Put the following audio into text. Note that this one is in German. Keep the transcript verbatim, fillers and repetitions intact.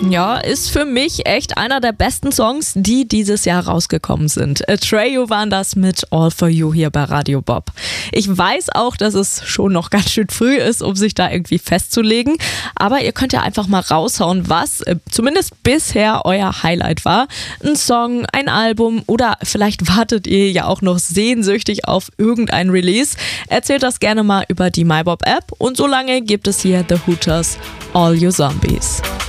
Ja, ist für mich echt einer der besten Songs, die dieses Jahr rausgekommen sind. Atreyu waren das mit All For You hier bei Radio Bob. Ich weiß auch, dass es schon noch ganz schön früh ist, um sich da irgendwie festzulegen, aber ihr könnt ja einfach mal raushauen, was äh, zumindest bisher euer Highlight war. Ein Song, ein Album oder vielleicht wartet ihr ja auch noch sehnsüchtig auf irgendein Release. Erzählt das gerne mal über die MyBob App und solange gibt es hier The Hooters, All You Zombies.